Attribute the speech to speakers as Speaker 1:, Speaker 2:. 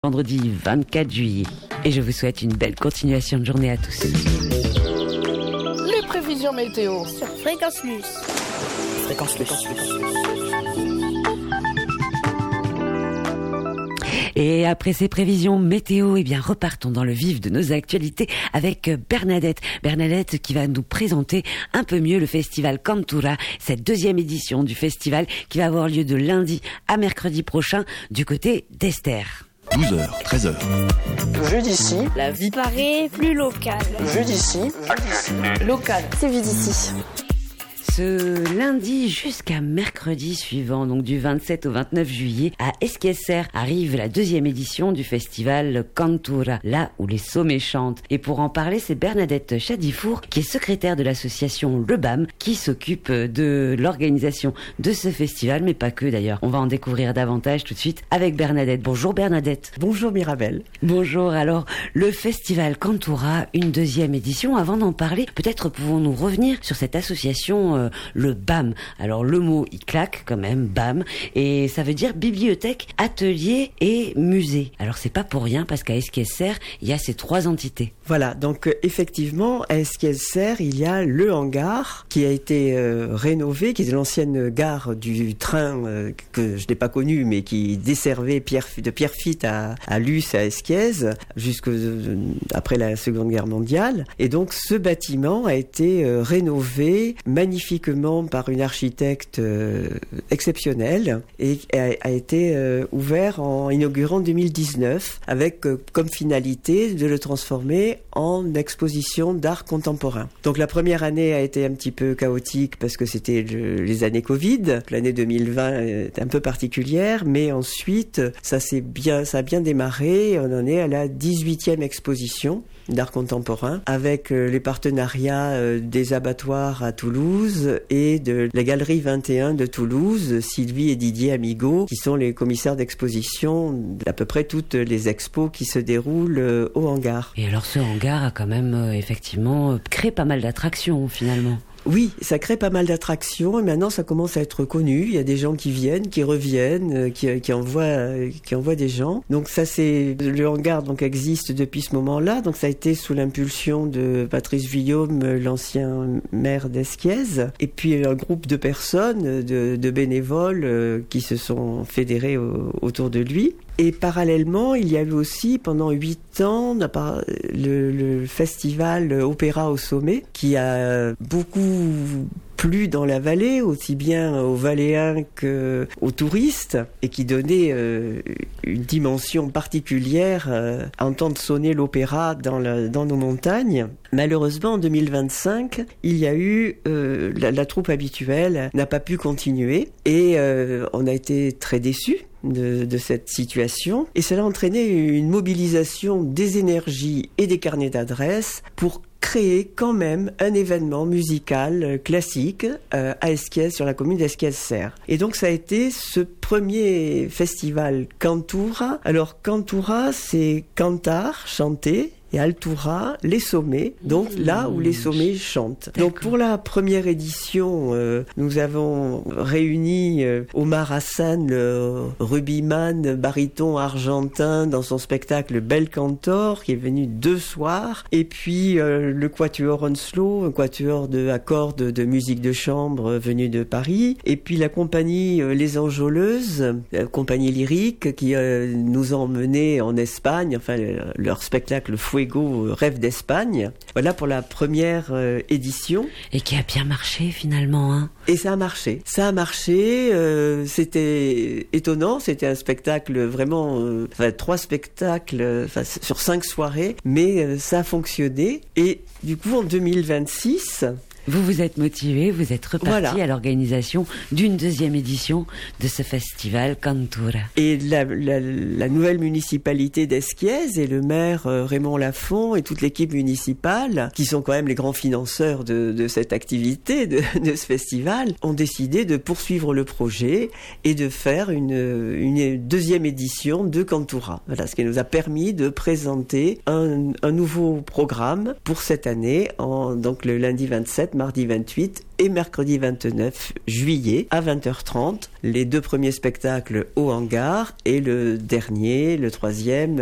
Speaker 1: Vendredi 24 juillet. Et je vous souhaite une belle continuation de journée à tous.
Speaker 2: Les prévisions météo
Speaker 3: sur Fréquence Plus.
Speaker 2: Fréquence Plus.
Speaker 1: Et après ces prévisions météo, eh bien, repartons dans le vif de nos actualités avec Bernadette. Bernadette qui va nous présenter un peu mieux le festival Cantura, cette deuxième édition du festival qui va avoir lieu de lundi à mercredi prochain du côté d'Esther.
Speaker 4: 12h, 13h.
Speaker 2: Vue d'ici,
Speaker 3: la vie paraît plus locale.
Speaker 2: Vue d'ici, locale.
Speaker 3: C'est vu d'ici.
Speaker 1: Ce lundi jusqu'à mercredi suivant, donc du 27 au 29 juillet, à Esquesser arrive la deuxième édition du festival Cantura, là où les sommets chantent. Et pour en parler, c'est Bernadette Chadifour, qui est secrétaire de l'association Le BAM, qui s'occupe de l'organisation de ce festival, mais pas que d'ailleurs. On va en découvrir davantage tout de suite avec Bernadette. Bonjour Bernadette.
Speaker 5: Bonjour Mirabelle.
Speaker 1: Bonjour. Alors, le festival Cantura, une deuxième édition. Avant d'en parler, peut-être pouvons-nous revenir sur cette association le BAM. Alors le mot il claque quand même, BAM, et ça veut dire bibliothèque, atelier et musée. Alors c'est pas pour rien parce qu'à Esquesser il y a ces trois entités.
Speaker 5: Voilà, donc effectivement à Esquesser il y a le hangar qui a été rénové, qui est l'ancienne gare du train que je n'ai pas connue mais qui desservait de Pierrefitte à Luce à Esquez jusqu'après la Seconde Guerre mondiale. Et donc ce bâtiment a été rénové magnifiquement par une architecte exceptionnelle et a été ouvert en inaugurant 2019 avec comme finalité de le transformer en exposition d'art contemporain. Donc la première année a été un petit peu chaotique parce que c'était les années Covid. L'année 2020 est un peu particulière, mais ensuite ça a bien démarré. On en est à la 18e exposition d'art contemporain avec les partenariats des abattoirs à Toulouse et de la Galerie 21 de Toulouse, Sylvie et Didier Amigo, qui sont les commissaires d'exposition d'à peu près toutes les expos qui se déroulent au hangar.
Speaker 1: Et alors ce hangar a quand même effectivement créé pas mal d'attractions finalement.
Speaker 5: Oui, ça crée pas mal d'attractions et maintenant ça commence à être connu. Il y a des gens qui viennent, qui reviennent, qui envoient des gens. Donc ça le hangar donc existe depuis ce moment-là. Donc ça a été sous l'impulsion de Patrice Vuillaume, l'ancien maire d'Esquiez, et puis un groupe de personnes, de bénévoles qui se sont fédérés autour de lui. Et parallèlement, il y a eu aussi pendant 8 ans le festival Opéra au Sommet qui a beaucoup plu dans la vallée, aussi bien aux Valléens qu'aux touristes, et qui donnait une dimension particulière à entendre sonner l'opéra dans nos montagnes. Malheureusement, en 2025, il y a eu la troupe habituelle n'a pas pu continuer et on a été très déçus de cette situation, et cela a entraîné une mobilisation des énergies et des carnets d'adresses pour créer quand même un événement musical classique à Esquiez, sur la commune d'Esquesser. Et donc ça a été ce premier festival Cantura. Alors Cantura, c'est cantar, chanter, et Altura, les sommets, donc là où les sommets chantent. D'accord. Donc pour la première édition, nous avons réuni Omar Hassan, le rugbyman, baryton argentin, dans son spectacle Bel Cantor, qui est venu 2 soirs, et puis le quatuor Onslow, un quatuor à cordes de musique de chambre venu de Paris, et puis la compagnie Les Enjôleuses, compagnie lyrique, qui nous a emmenés en Espagne, enfin leur spectacle Fuego, Rêve d'Espagne. Voilà pour la première édition.
Speaker 1: Et qui a bien marché finalement, hein.
Speaker 5: Et ça a marché. C'était étonnant. C'était un spectacle vraiment, 3 spectacles sur 5 soirées, mais ça a fonctionné. Et du coup, en 2026...
Speaker 1: Vous vous êtes motivé, vous êtes reparti à l'organisation d'une deuxième édition de ce festival Cantura.
Speaker 5: Et la nouvelle municipalité d'Esquiez et le maire Raymond Lafont et toute l'équipe municipale, qui sont quand même les grands financeurs de cette activité, de ce festival, ont décidé de poursuivre le projet et de faire une deuxième édition de Cantura. Voilà, ce qui nous a permis de présenter un nouveau programme pour cette année, donc le lundi 27, mardi 28 et mercredi 29 juillet à 20h30. Les 2 premiers spectacles au hangar et le dernier, le 3e,